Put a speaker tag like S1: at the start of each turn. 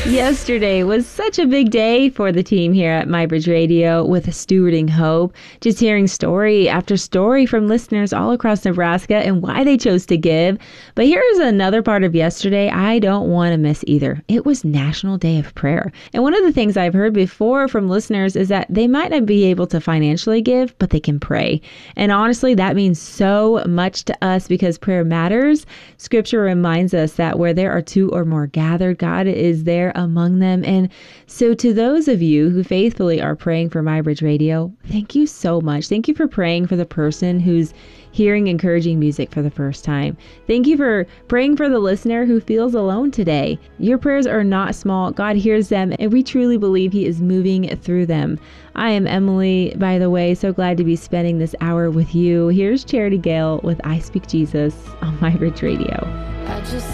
S1: Yesterday was such a big day for the team here at MyBridge Radio with Stewarding Hope. Just hearing story after story from listeners all across Nebraska and why they chose to give. But here's another part of yesterday I don't want to miss either. It was National Day of Prayer. And one of the things I've heard before from listeners is that they might not be able to financially give, but they can pray. And honestly, that means so much to us because prayer matters. Scripture reminds us that where there are two or more gathered, God is there among them. And so to those of you who faithfully are praying for MyBridge Radio, thank you so much. Thank you for praying for the person who's hearing encouraging music for the first time. Thank you for praying for the listener who feels alone today. Your prayers are not small. God hears them, and we truly believe He is moving through them. I am Emily, by the way, so glad to be spending this hour with you. Here's Charity Gale with I Speak Jesus on MyBridge Radio.
S2: I just